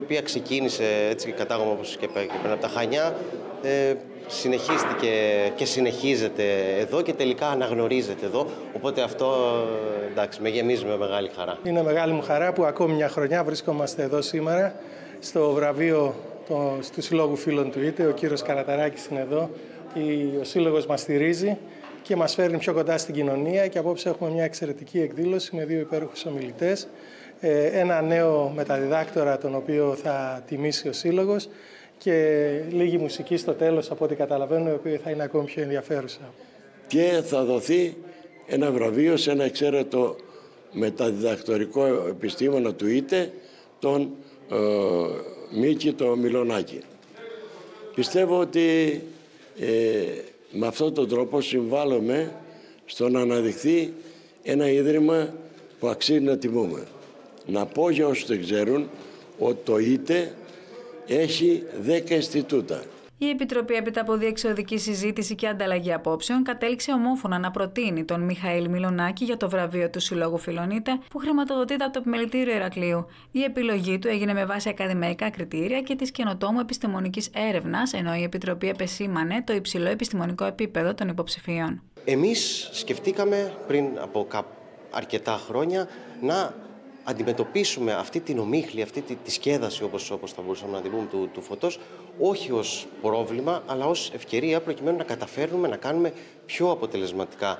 Η οποία ξεκίνησε έτσι κατάγομαι όπως και πριν από τα Χανιά, συνεχίστηκε και συνεχίζεται εδώ και τελικά αναγνωρίζεται εδώ, οπότε αυτό εντάξει, με γεμίζει με μεγάλη χαρά. Είναι μεγάλη μου χαρά που ακόμη μια χρονιά βρισκόμαστε εδώ σήμερα στο βραβείο του Συλλόγου Φίλων του ΙΤΕ. Ο κύριος Καραταράκης είναι εδώ, ο σύλλογος μας στηρίζει και μας φέρνει πιο κοντά στην κοινωνία και απόψε έχουμε μια εξαιρετική εκδήλωση με 2 υπέροχους ομιλητές, ένα νέο μεταδιδάκτορα τον οποίο θα τιμήσει ο σύλλογος και λίγη μουσική στο τέλος από ό,τι καταλαβαίνω, η οποία θα είναι ακόμη πιο ενδιαφέρουσα. Και θα δοθεί ένα βραβείο σε ένα εξαίρετο μεταδιδακτορικό επιστήμονα του ΙΤΕ, τον Μίκη το Μιλονάκη. Πιστεύω ότι με αυτόν τον τρόπο συμβάλλουμε στο να αναδειχθεί ένα ίδρυμα που αξίζει να τιμούμε. Να πω για όσους δεν ξέρουν ότι το ΙΤΕ έχει 10 Ινστιτούτα. Η Επιτροπή, έπειτα από διεξοδική συζήτηση και ανταλλαγή απόψεων, κατέληξε ομόφωνα να προτείνει τον Μιχαήλ Μιλονάκη για το βραβείο του Συλλόγου Φίλων ΙΤΕ, που χρηματοδοτείται από το Επιμελητήριο Ηρακλείου. Η επιλογή του έγινε με βάση ακαδημαϊκά κριτήρια και της καινοτόμου επιστημονικής έρευνας, ενώ η Επιτροπή επεσήμανε το υψηλό επιστημονικό επίπεδο των υποψηφίων. Εμείς σκεφτήκαμε πριν από αρκετά χρόνια να αντιμετωπίσουμε αυτή την ομίχλη, αυτή τη σκέδαση, όπως θα μπορούσαμε να την πούμε, του φωτός, όχι ως πρόβλημα, αλλά ως ευκαιρία, προκειμένου να καταφέρνουμε να κάνουμε πιο αποτελεσματικά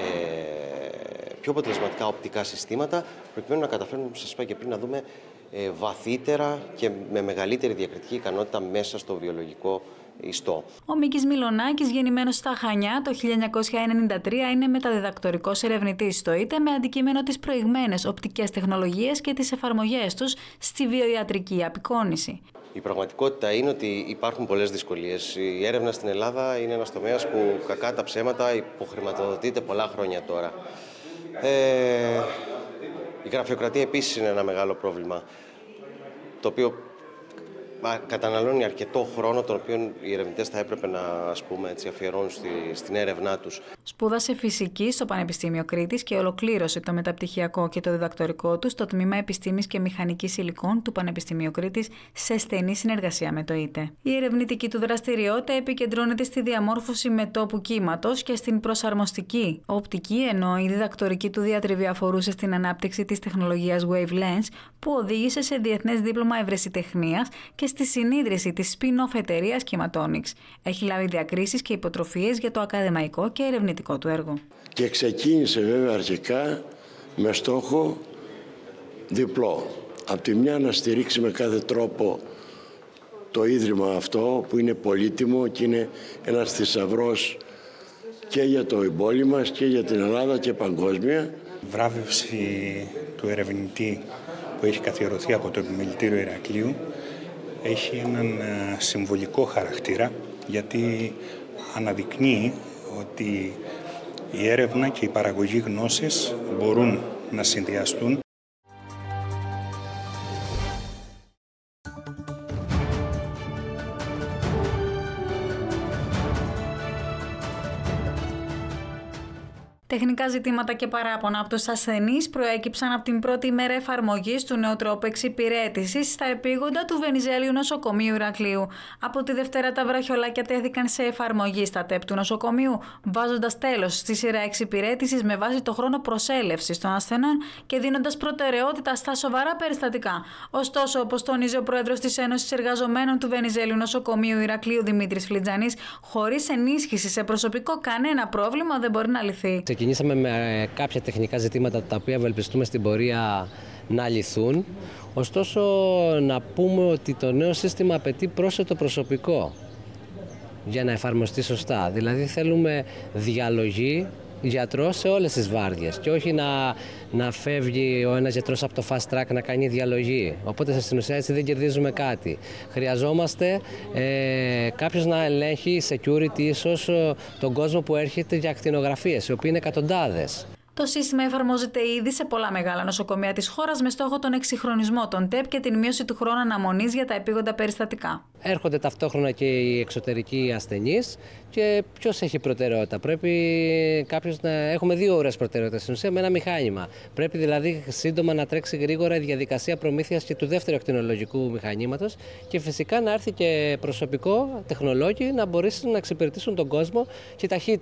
οπτικά συστήματα, προκειμένου να καταφέρνουμε, όπως σας είπα και πριν, να δούμε βαθύτερα και με μεγαλύτερη διακριτική ικανότητα μέσα στο βιολογικό ιστό. Ο Μίκης Μιλονάκης, γεννημένος στα Χανιά το 1993, είναι μεταδιδακτορικός ερευνητής στο ΙΤΕ με αντικείμενο τις προηγμένες οπτικές τεχνολογίες και τις εφαρμογές τους στη βιοιατρική απεικόνηση. Η πραγματικότητα είναι ότι υπάρχουν πολλές δυσκολίες. Η έρευνα στην Ελλάδα είναι ένας τομέας που, κακά τα ψέματα, υποχρηματοδοτείται πολλά χρόνια τώρα. Η γραφειοκρατία επίσης είναι ένα μεγάλο πρόβλημα, το οποίο καταναλώνει αρκετό χρόνο, τον οποίο οι ερευνητές θα έπρεπε να αφιερώνουν στην έρευνά τους. Σπούδασε φυσική στο Πανεπιστήμιο Κρήτης και ολοκλήρωσε το μεταπτυχιακό και το διδακτορικό του στο Τμήμα Επιστήμης και Μηχανικής Υλικών του Πανεπιστημίου Κρήτης σε στενή συνεργασία με το ΙΤΕ. Η ερευνητική του δραστηριότητα επικεντρώνεται στη διαμόρφωση μετώπου κύματος και στην προσαρμοστική οπτική, ενώ η διδακτορική του διατριβή αφορούσε στην ανάπτυξη της τεχνολογίας Wavelens, που οδήγησε σε διεθνές δίπλωμα ευρεσιτεχνίας και στη συνίδρυση της spin-off εταιρείας Kimatonics. Έχει λάβει διακρίσεις και υποτροφίες για το ακαδημαϊκό και ερευνητικό του έργο. Και ξεκίνησε βέβαια αρχικά με στόχο διπλό. Απ' τη μια να στηρίξει με κάθε τρόπο το ίδρυμα αυτό που είναι πολύτιμο και είναι ένας θησαυρός και για το εμπόλιο μας και για την Ελλάδα και παγκόσμια. Η βράβευση του ερευνητή που έχει καθιερωθεί από το Επιμελητήριο Ηρακλείου έχει έναν συμβολικό χαρακτήρα, γιατί αναδεικνύει ότι η έρευνα και η παραγωγή γνώσης μπορούν να συνδυαστούν. Τεχνικά ζητήματα και παράπονα από τους ασθενείς προέκυψαν από την πρώτη ημέρα εφαρμογής του νέου τρόπου εξυπηρέτησης στα επίγοντα του Βενιζέλιου Νοσοκομείου Ηρακλείου. Από τη Δευτέρα τα βραχιολάκια τέθηκαν σε εφαρμογή στα ΤΕΠ του νοσοκομείου, βάζοντας τέλος στη σειρά εξυπηρέτησης με βάση το χρόνο προσέλευσης των ασθενών και δίνοντας προτεραιότητα στα σοβαρά περιστατικά. Ωστόσο, όπως τονίζει ο πρόεδρος της Ένωσης Εργαζομένων του Βενιζέλιου Νοσοκομείου Ηρακλείου, Δημήτρης Φλιτζανής, χωρίς ενίσχυση σε προσωπικό κανένα πρόβλημα δεν μπορεί να λυθεί. Ξεκινήσαμε με κάποια τεχνικά ζητήματα τα οποία ευελπιστούμε στην πορεία να λυθούν. Ωστόσο, να πούμε ότι το νέο σύστημα απαιτεί πρόσθετο προσωπικό για να εφαρμοστεί σωστά. Δηλαδή θέλουμε διαλογή γιατρός σε όλες τις βάρδιες και όχι να φεύγει ο ένας γιατρός από το fast track να κάνει διαλογή. Οπότε στην ουσία έτσι δεν κερδίζουμε κάτι. Χρειαζόμαστε κάποιος να ελέγχει security ίσως τον κόσμο που έρχεται για ακτινογραφίες, οι οποίοι είναι εκατοντάδες. Το σύστημα εφαρμόζεται ήδη σε πολλά μεγάλα νοσοκομεία της χώρας με στόχο τον εξυγχρονισμό των ΤΕΠ και την μείωση του χρόνου αναμονής για τα επίγοντα περιστατικά. Έρχονται ταυτόχρονα και οι εξωτερικοί ασθενείς και ποιος έχει προτεραιότητα. Πρέπει κάποιος να έχουμε 2 ώρες προτεραιότητα στην ουσία με ένα μηχάνημα. Πρέπει δηλαδή σύντομα να τρέξει γρήγορα η διαδικασία προμήθειας και του δεύτερου ακτινολογικού μηχανήματος και φυσικά να έρθει και προσωπικό, τεχνολόγοι, να μπορέσουν να εξυπηρετήσουν τον κόσμο και ταχύτερα.